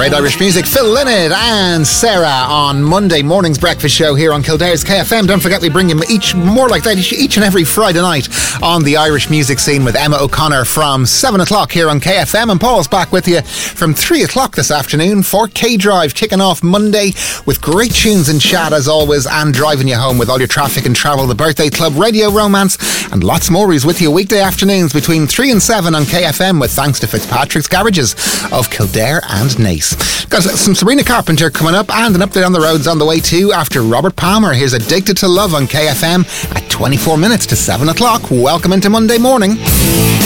Great Irish music, Phil Lynott and Sarah on Monday morning's breakfast show here on Kildare's KFM. Don't forget we bring you each and every Friday night on the Irish music scene with Emma O'Connor from 7 o'clock here on KFM, and Paul's back with you from 3 o'clock this afternoon for K-Drive, kicking off Monday with great tunes and chat as always, and driving you home with all your traffic and travel, the Birthday Club, Radio Romance and lots more. He's with you weekday afternoons between 3 and 7 on KFM with thanks to Fitzpatrick's Garages of Kildare and Naas. Got some Sabrina Carpenter coming up and an update on the roads on the way too after Robert Palmer. Here's Addicted to Love on KFM at 24 minutes to 7 o'clock. Welcome into Monday morning.